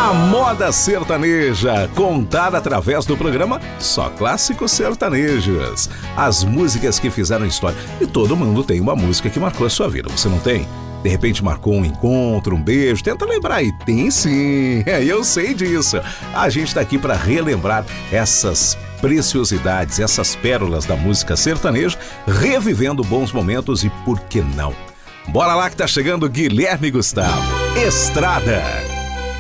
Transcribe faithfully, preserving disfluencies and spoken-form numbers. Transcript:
A moda sertaneja, contada através do programa Só Clássicos Sertanejos. As músicas que fizeram história. E todo mundo tem uma música que marcou a sua vida, você não tem? De repente marcou um encontro, um beijo, tenta lembrar aí. Tem sim, eu sei disso. A gente tá aqui para relembrar essas preciosidades, essas pérolas da música sertaneja, revivendo bons momentos e por que não? Bora lá que tá chegando Guilherme Gustavo. Estrada.